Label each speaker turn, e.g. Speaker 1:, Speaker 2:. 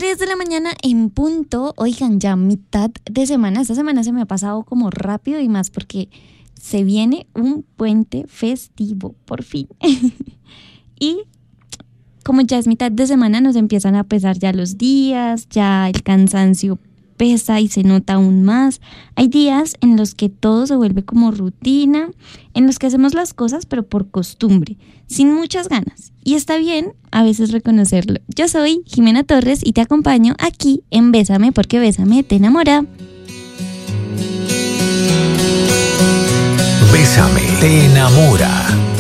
Speaker 1: 3 de la mañana en punto. Oigan, ya mitad de semana. Esta semana se me ha pasado como rápido y más porque se viene un puente festivo, por fin. Y como ya es mitad de semana, nos empiezan a pesar ya los días, ya el cansancio pesa y se nota aún más. Hay días en los que todo se vuelve como rutina, en los que hacemos las cosas pero por costumbre, sin muchas ganas. Y está bien a veces reconocerlo. Yo soy Jimena Torres y te acompaño aquí en Bésame, porque Bésame te enamora.
Speaker 2: Bésame te enamora.